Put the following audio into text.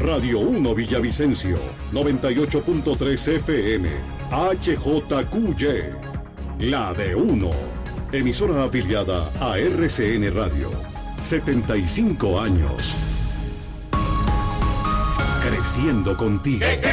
Radio 1 Villavicencio, 98.3 FM, HJQY, la de 1. Emisora afiliada a RCN Radio. 75 años. Creciendo contigo.